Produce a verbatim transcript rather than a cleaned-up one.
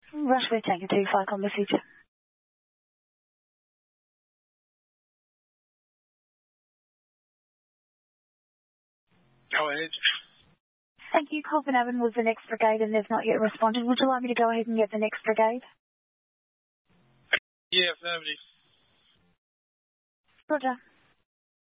Rushway Tango two five on message. Go ahead. Thank you. Copenhagen was the next brigade and they've not yet responded. Would you like me to go ahead and get the next brigade? Yeah, affirmative. Roger.